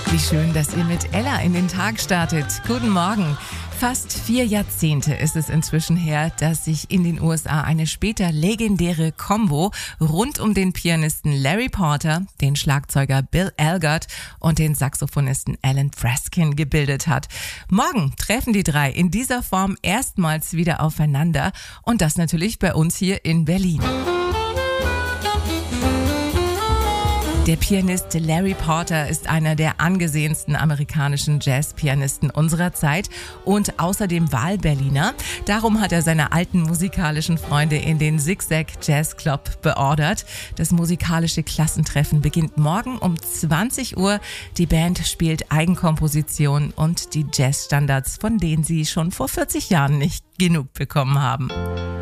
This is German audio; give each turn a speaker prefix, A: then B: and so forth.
A: Wie schön, dass ihr mit Ella in den Tag startet. Guten Morgen. Fast 4 Jahrzehnte ist es inzwischen her, dass sich in den USA eine später legendäre Combo rund um den Pianisten Larry Porter, den Schlagzeuger Bill Elgott und den Saxophonisten Alan Freskin gebildet hat. Morgen treffen die drei in dieser Form erstmals wieder aufeinander und das natürlich bei uns hier in Berlin. Der Pianist Larry Porter ist einer der angesehensten amerikanischen Jazzpianisten unserer Zeit und außerdem Wahlberliner. Darum hat er seine alten musikalischen Freunde in den Zigzag Jazz Club beordert. Das musikalische Klassentreffen beginnt morgen um 20 Uhr. Die Band spielt Eigenkompositionen und die Jazzstandards, von denen sie schon vor 40 Jahren nicht genug bekommen haben.